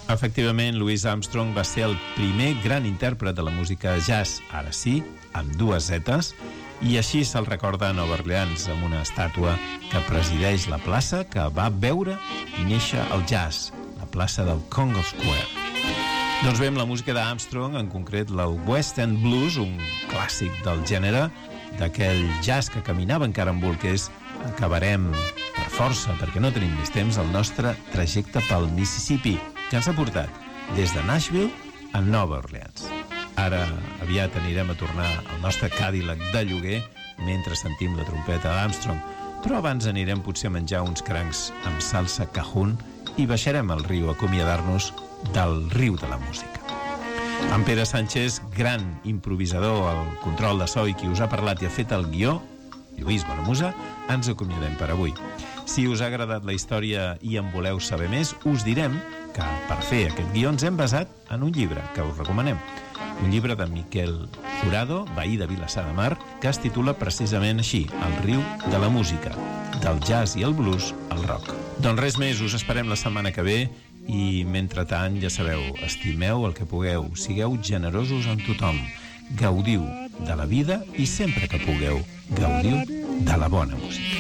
Efectivament, Louis Armstrong va ser el primer gran intèrpret de la música jazz, ara sí, amb 2 zetes, i així se'l recorda a Nova Orleans, amb una estàtua que presideix la plaça que va veure néixer el jazz, la plaça del Congo Square. Doncs bé, amb la música d'Armstrong, en concret el West End Blues, un clàssic del gènere, d'aquell jazz que caminava encara en bolquers, acabarem per força, perquè no tenim més temps, el nostre trajecte pel Mississippi, que ens ha portat des de Nashville a Nova Orleans. Ara aviat anirem a tornar al nostre Cadillac de lloguer mentre sentim la trompeta d'Armstrong, però abans anirem potser a menjar uns crancs amb salsa cajún i baixarem al riu a acomiadar-nos del riu de la música. En Pere Sánchez, gran improvisador al control de so i qui us ha parlat i ha fet el guió, Lluís Bonamusa, ens acomiadem per avui. Si us ha agradat la història i en voleu saber més, us direm que per fer aquest guió ens hem basat en un llibre que us recomanem. Un llibre de Miquel Jurado, veí de Vilassar de Mar, que es titula precisament així, El riu de la música, del jazz i el blues al rock. Doncs res més, us esperem la setmana que ve i, mentrestant, ja sabeu, estimeu el que pugueu, sigueu generosos amb tothom, gaudiu de la vida i sempre que pugueu, gaudiu de la bona música.